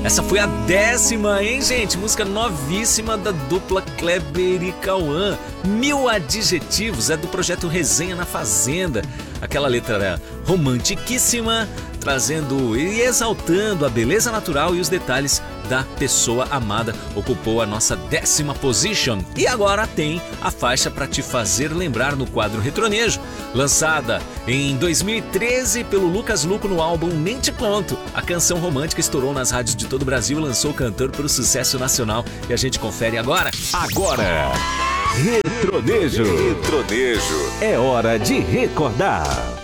Essa foi a 10ª, hein, gente? Música novíssima da dupla Kleber e Cauã. 1000 Adjetivos, é do projeto Resenha na Fazenda. Aquela letra era romantiquíssima, trazendo e exaltando a beleza natural e os detalhes da pessoa amada. Ocupou a nossa 10ª position. E agora tem a faixa para te fazer lembrar no quadro Retronejo, lançada em 2013 pelo Lucas Luco no álbum Nem Te Conto. A canção romântica estourou nas rádios de todo o Brasil e lançou o cantor para o sucesso nacional. E a gente confere agora. Agora, Retronejo. É hora de recordar.